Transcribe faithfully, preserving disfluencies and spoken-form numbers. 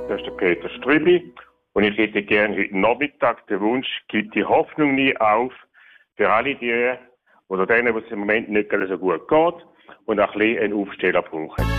Das ist der Peter Strübi. Und ich hätte gerne heute Nachmittag den Wunsch, gibt die Hoffnung nie auf, für alle die, oder denen, wo es im Moment nicht so gut geht, und auch ein bisschen einen Aufsteller brauchen.